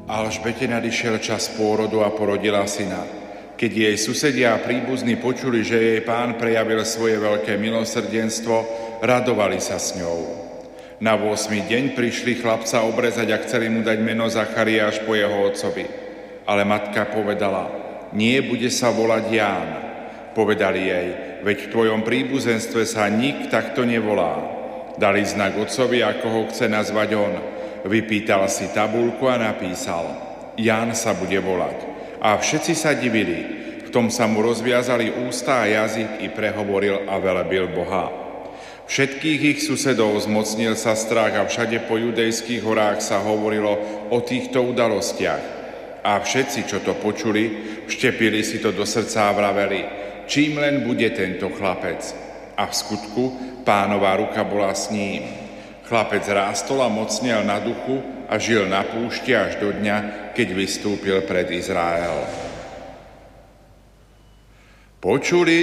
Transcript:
Alžbete nadišiel čas pôrodu a porodila syna. Keď jej susedia a príbuzní počuli, že jej Pán prejavil svoje veľké milosrdenstvo, radovali sa s ňou. Na 8. deň prišli chlapca obrezať a chceli mu dať meno Zachariáš po jeho otcovi. Ale matka povedala: nie, bude sa volať Ján. Povedali jej: veď v tvojom príbuzenstve sa nik takto nevolá. Dali znak otcovi, ako ho chce nazvať on. Vypýtal si tabuľku a napísal: Ján sa bude volať. A všetci sa divili. V tom sa mu rozviazali ústa a jazyk i prehovoril a velebil Boha. Všetkých ich susedov zmocnil sa strach a všade po judejských horách sa hovorilo o týchto udalostiach. A všetci, čo to počuli, vštepili si to do srdca a vraveli: čím len bude tento chlapec. A v skutku Pánova ruka bola s ním. Chlapec rástol a mocnel na duchu a žil na púšti až do dňa, keď vystúpil pred Izrael. Počuli